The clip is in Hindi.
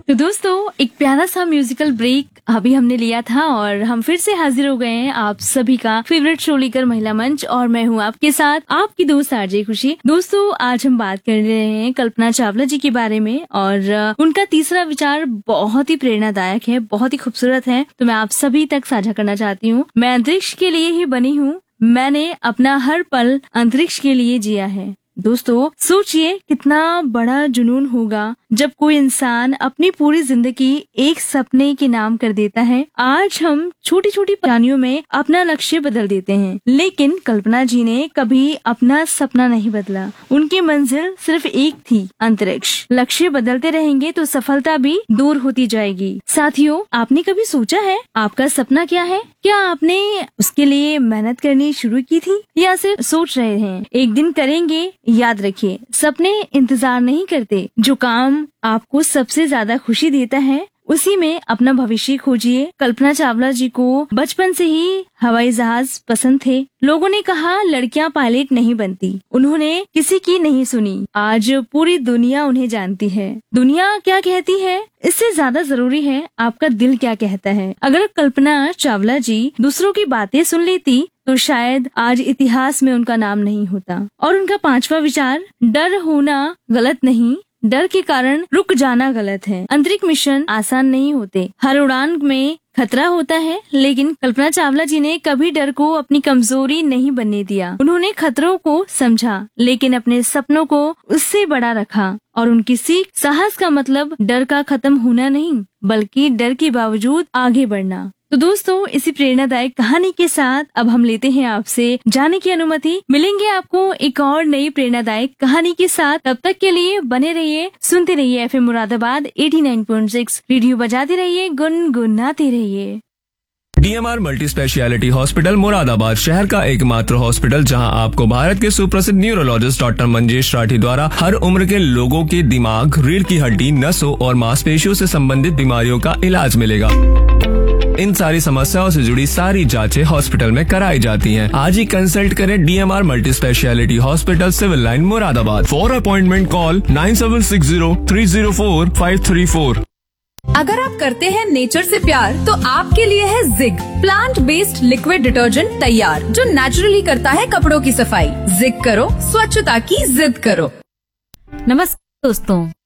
तो दोस्तों एक प्यारा सा म्यूजिकल ब्रेक अभी हमने लिया था और हम फिर से हाजिर हो गए हैं आप सभी का फेवरेट शो लेकर महिला मंच। और मैं हूँ आपके साथ आपकी दोस्त आरजे खुशी। दोस्तों आज हम बात कर रहे हैं कल्पना चावला जी के बारे में और उनका तीसरा विचार बहुत ही प्रेरणादायक है, बहुत ही खूबसूरत है, तो मैं आप सभी तक साझा करना चाहती हूँ। मैं अंतरिक्ष के लिए ही बनी हूँ, मैंने अपना हर पल अंतरिक्ष के लिए जिया है। दोस्तों सोचिए कितना बड़ा जुनून होगा जब कोई इंसान अपनी पूरी जिंदगी एक सपने के नाम कर देता है। आज हम छोटी छोटी परेशानियों में अपना लक्ष्य बदल देते हैं, लेकिन कल्पना जी ने कभी अपना सपना नहीं बदला। उनकी मंजिल सिर्फ एक थी, अंतरिक्ष। लक्ष्य बदलते रहेंगे तो सफलता भी दूर होती जाएगी। साथियों, आपने कभी सोचा है आपका सपना क्या है? क्या आपने उसके लिए मेहनत करनी शुरू की थी या सिर्फ सोच रहे हैं? एक दिन करेंगे। याद रखिए, सपने इंतजार नहीं करते। जो काम आपको सबसे ज्यादा खुशी देता है उसी में अपना भविष्य खोजिए। कल्पना चावला जी को बचपन से ही हवाई जहाज पसंद थे। लोगों ने कहा लड़कियां पायलट नहीं बनती, उन्होंने किसी की नहीं सुनी। आज पूरी दुनिया उन्हें जानती है। दुनिया क्या कहती है इससे ज्यादा जरूरी है आपका दिल क्या कहता है। अगर कल्पना चावला जी दूसरों की बातें सुन लेती तो शायद आज इतिहास में उनका नाम नहीं होता। और उनका पांचवा विचार, डर होना गलत नहीं, डर के कारण रुक जाना गलत है। अंतरिक्ष मिशन आसान नहीं होते, हर उड़ान में खतरा होता है, लेकिन कल्पना चावला जी ने कभी डर को अपनी कमजोरी नहीं बनने दिया। उन्होंने खतरों को समझा लेकिन अपने सपनों को उससे बड़ा रखा। और उनकी सीख, साहस का मतलब डर का खत्म होना नहीं बल्कि डर के बावजूद आगे बढ़ना। तो दोस्तों इसी प्रेरणादायक कहानी के साथ अब हम लेते हैं आपसे जाने की अनुमति। मिलेंगे आपको एक और नई प्रेरणादायक कहानी के साथ। तब तक के लिए बने रहिए, सुनते रहिए FM मुरादाबाद 89.6। रेडियो बजाते रहिए, गुनगुनाते रहिए। DMR multi speciality hospital Moradabad शहर का एकमात्र हॉस्पिटल जहां आपको भारत के सुप्रसिद्ध न्यूरोलॉजिस्ट डॉक्टर मंजेश राठी द्वारा हर उम्र के लोगों के दिमाग, रीढ़ की हड्डी, नसों और मांसपेशियों से संबंधित बीमारियों का इलाज मिलेगा। इन सारी समस्याओं से जुड़ी सारी जांचें हॉस्पिटल में कराई जाती हैं। आज ही कंसल्ट करें DMR multi speciality hospital, civil line Moradabad. For appointment call 9760304534। अगर आप करते हैं नेचर से प्यार तो आपके लिए है zig plant based liquid detergent तैयार, जो नेचुरली करता है कपड़ों की सफाई। जिग करो, स्वच्छता की जिद करो। नमस्कार दोस्तों,